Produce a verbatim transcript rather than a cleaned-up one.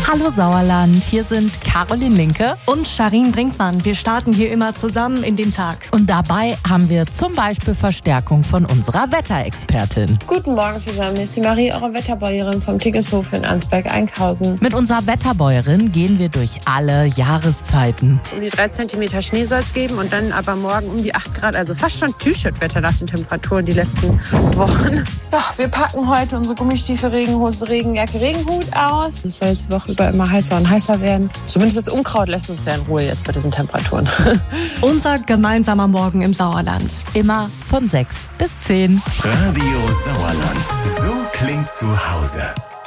Hallo Sauerland, hier sind Caroline Linke und Charin Brinkmann. Wir starten hier immer zusammen in den Tag. Und dabei haben wir zum Beispiel Verstärkung von unserer Wetterexpertin. Guten Morgen zusammen, hier ist die Marie, eure Wetterbäuerin vom Tiggeshof in Ansberg-Einkhausen. Mit unserer Wetterbäuerin gehen wir durch alle Jahreszeiten. Um die drei Zentimeter Schnee soll es geben und dann aber morgen um die acht Grad, also fast schon T-Shirt-Wetter nach den Temperaturen die letzten Wochen. Ja, wir packen heute unsere Gummistiefel, Regenhose, Regenjacke, Regenhut aus. Es soll jetzt die Woche über immer heißer und heißer werden. Zumindest das Unkraut lässt uns sehr in Ruhe jetzt bei diesen Temperaturen. Unser gemeinsamer Morgen im Sauerland. Immer von sechs bis zehn. Radio Sauerland. So klingt zu Hause.